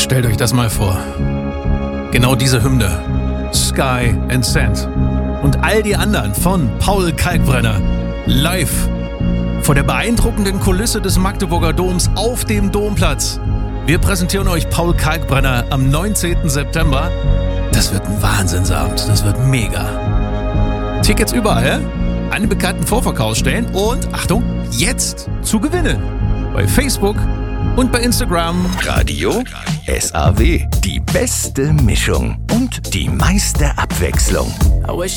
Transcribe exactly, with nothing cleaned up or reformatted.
Stellt euch das mal vor. Genau diese Hymne, Sky and Sand, und all die anderen von Paul Kalkbrenner live vor der beeindruckenden Kulisse des Magdeburger Doms auf dem Domplatz. Wir präsentieren euch Paul Kalkbrenner am neunzehnten September. Das wird ein Wahnsinnsabend, das wird mega. Tickets überall, an den bekannten Vorverkaufsstellen und, Achtung, jetzt zu gewinnen. Bei Facebook und bei Instagram. Radio S A W. Die beste Mischung und die meiste Abwechslung. I wish